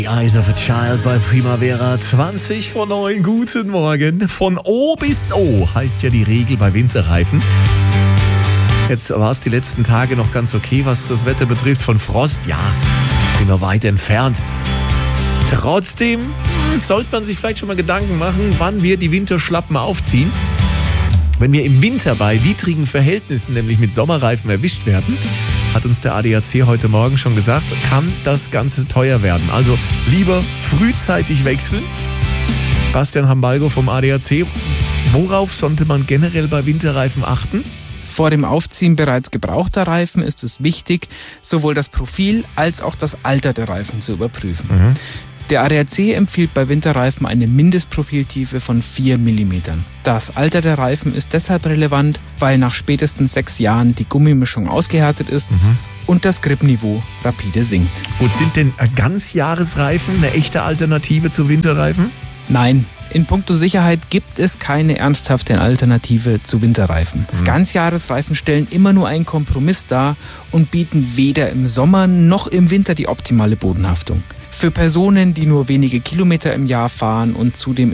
The Eyes of a Child bei Primavera 20 vor 9. Guten Morgen. Von O bis O heißt ja die Regel bei Winterreifen. Jetzt war es die letzten Tage noch ganz okay, was das Wetter betrifft. Von Frost, ja, sind wir weit entfernt. Trotzdem sollte man sich vielleicht schon mal Gedanken machen, wann wir die Winterschlappen aufziehen. Wenn wir im Winter bei widrigen Verhältnissen, nämlich mit Sommerreifen, erwischt werden, hat uns der ADAC heute Morgen schon gesagt, kann das Ganze teuer werden. Also lieber frühzeitig wechseln. Bastian Hambalgo vom ADAC, worauf sollte man generell bei Winterreifen achten? Vor dem Aufziehen bereits gebrauchter Reifen ist es wichtig, sowohl das Profil als auch das Alter der Reifen zu überprüfen. Der ADAC empfiehlt bei Winterreifen eine Mindestprofiltiefe von 4 mm. Das Alter der Reifen ist deshalb relevant, weil nach spätestens 6 Jahren die Gummimischung ausgehärtet ist und das Gripniveau rapide sinkt. Und sind denn Ganzjahresreifen eine echte Alternative zu Winterreifen? Nein, in puncto Sicherheit gibt es keine ernsthafte Alternative zu Winterreifen. Ganzjahresreifen stellen immer nur einen Kompromiss dar und bieten weder im Sommer noch im Winter die optimale Bodenhaftung. Für Personen, die nur wenige Kilometer im Jahr fahren und zudem